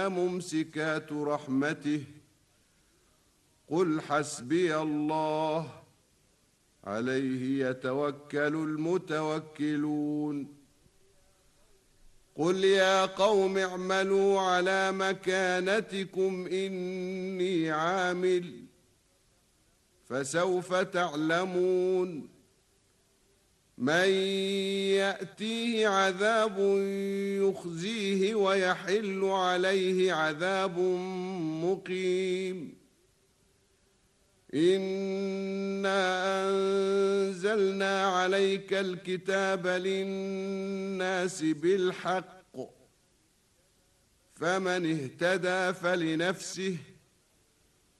ممسكات رحمته قل حسبي الله عليه يتوكل المتوكلون قل يا قوم اعملوا على مكانتكم إني عامل فسوف تعلمون من يأتيه عذاب يخزيه ويحل عليه عذاب مقيم إنا أنزلنا عليك الكتاب للناس بالحق فمن اهتدى فلنفسه